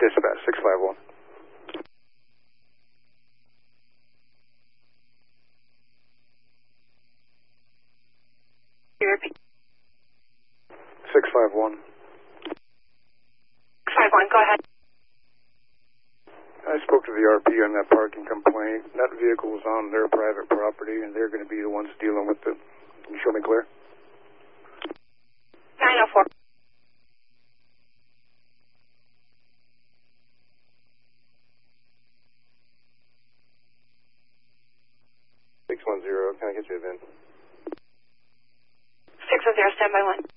Dispatch 651. You repeat. 651. 651, go ahead. I spoke to the RP on that parking complaint. That vehicle was on their private property, and they're going to be the ones dealing with it. Can you show me clear? 904. Can I get you a VIN? 610, stand by 1.